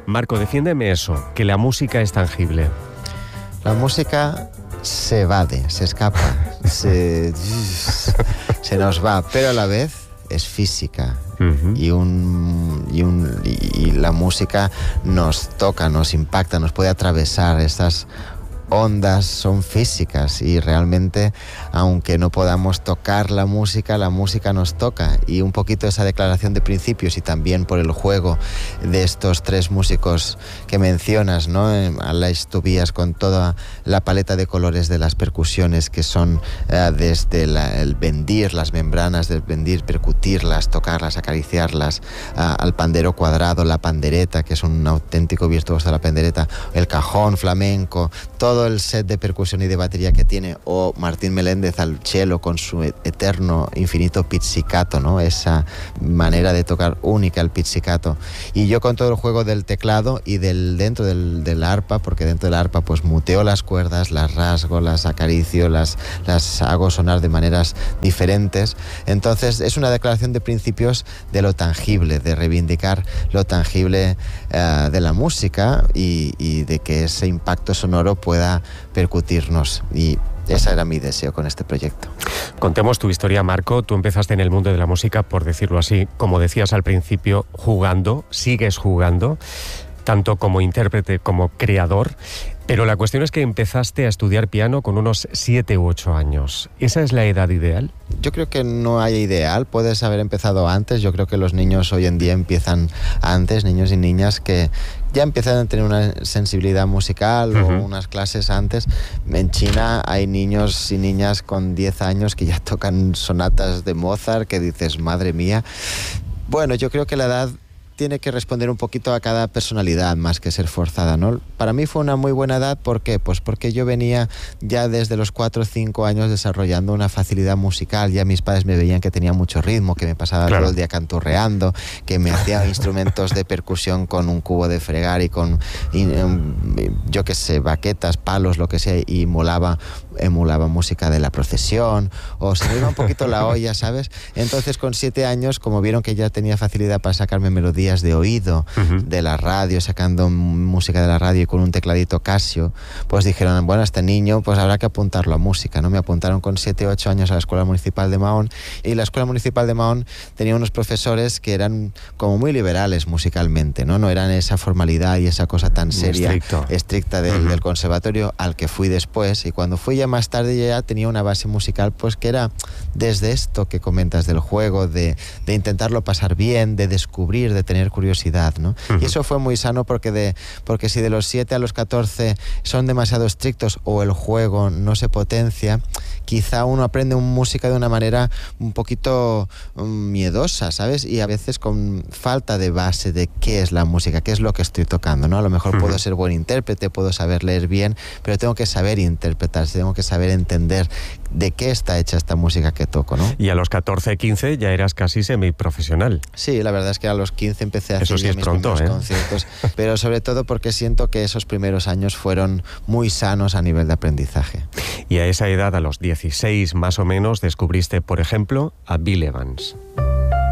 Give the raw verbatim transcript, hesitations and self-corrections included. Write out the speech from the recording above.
Marco, defiéndeme eso, que la música es tangible. La música se evade, se escapa, se, se nos va, pero a la vez es física. Uh-huh. y, un, y, un, y, y la música nos toca, nos impacta, nos puede atravesar. Estas ondas son físicas y realmente, aunque no podamos tocar la música, la música nos toca. Y un poquito esa declaración de principios, y también por el juego de estos tres músicos que mencionas, ¿no? Aleix Tobias, con toda la paleta de colores de las percusiones, que son eh, desde la, el bendir, las membranas del bendir, percutirlas, tocarlas, acariciarlas, eh, al pandero cuadrado, la pandereta, que es un auténtico virtuoso de la pandereta, el cajón flamenco, todo el set de percusión y de batería que tiene, o Martín Meléndez al cello con su eterno, infinito pizzicato, ¿no? Esa manera de tocar única, el pizzicato. Y yo con todo el juego del teclado y del dentro del, del arpa, porque dentro del arpa pues muteo las cuerdas, las rasgo, las acaricio, las, las hago sonar de maneras diferentes. Entonces es una declaración de principios de lo tangible, de reivindicar lo tangible uh, de la música y, y de que ese impacto sonoro pueda percutirnos, y ese era mi deseo con este proyecto. Contemos tu historia, Marco. Tú empezaste en el mundo de la música, por decirlo así, como decías al principio, jugando, sigues jugando, tanto como intérprete como creador, pero la cuestión es que empezaste a estudiar piano con unos siete u ocho años. ¿Esa es la edad ideal? Yo creo que no hay ideal, puedes haber empezado antes. Yo creo que los niños hoy en día empiezan antes, niños y niñas que ya empiezan a tener una sensibilidad musical, uh-huh, o unas clases antes. En China hay niños y niñas con diez años que ya tocan sonatas de Mozart, que dices, madre mía. Bueno, yo creo que la edad tiene que responder un poquito a cada personalidad más que ser forzada, ¿no? Para mí fue una muy buena edad. ¿Por qué? Pues porque yo venía ya desde los cuatro o cinco años desarrollando una facilidad musical. Ya mis padres me veían que tenía mucho ritmo, que me pasaba claro. todo el día canturreando, que me hacía instrumentos de percusión con un cubo de fregar y con, y, yo qué sé, baquetas, palos, lo que sea, y molaba, emulaba música de la procesión, o se me iba un poquito la olla, ¿sabes? Entonces con siete años, como vieron que ya tenía facilidad para sacarme melodías de oído, uh-huh, de la radio, sacando música de la radio y con un tecladito Casio, pues dijeron, bueno, este niño pues habrá que apuntarlo a música, ¿no? Me apuntaron con siete u ocho años a la Escuela Municipal de Mahón, y la Escuela Municipal de Mahón tenía unos profesores que eran como muy liberales musicalmente, ¿no? No eran esa formalidad y esa cosa tan seria, Estricto. estricta del, uh-huh, del conservatorio al que fui después. Y cuando fui ya más tarde ya tenía una base musical pues que era desde esto que comentas del juego, de, de intentarlo pasar bien, de descubrir, de tener curiosidad, ¿no? Uh-huh. Y eso fue muy sano, porque de porque si de los siete a los catorce son demasiado estrictos o el juego no se potencia, quizá uno aprende música de una manera un poquito um, miedosa, ¿sabes? Y a veces con falta de base de qué es la música, qué es lo que estoy tocando, ¿no? A lo mejor uh-huh, puedo ser buen intérprete, puedo saber leer bien, pero tengo que saber interpretar, tengo que saber entender de qué está hecha esta música que toco, ¿no? Y a los catorce, quince ya eras casi semiprofesional. Sí, la verdad es que a los quince empecé a hacer sí mis pronto, primeros ¿eh? conciertos, pero sobre todo porque siento que esos primeros años fueron muy sanos a nivel de aprendizaje. Y a esa edad, a los dieciséis más o menos, descubriste, por ejemplo, a Bill Evans.